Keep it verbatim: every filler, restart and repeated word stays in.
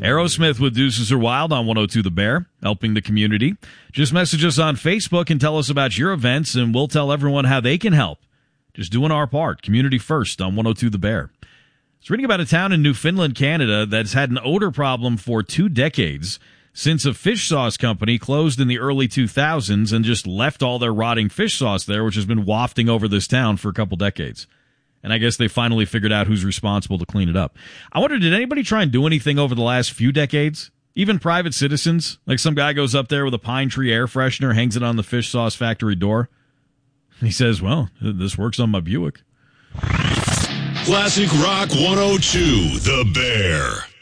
Aerosmith with Deuces Are Wild on one oh two The Bear, helping the community. Just message us on Facebook and tell us about your events, and we'll tell everyone how they can help. Just doing our part. Community first on one oh two The Bear. I was reading about a town in Newfoundland, Canada that's had an odor problem for two decades since a fish sauce company closed in the early two thousands and just left all their rotting fish sauce there, which has been wafting over this town for a couple decades. And I guess they finally figured out who's responsible to clean it up. I wonder, did anybody try and do anything over the last few decades? Even private citizens? Like some guy goes up there with a pine tree air freshener, hangs it on the fish sauce factory door. And he says, well, this works on my Buick. Classic Rock one oh two, The Bear.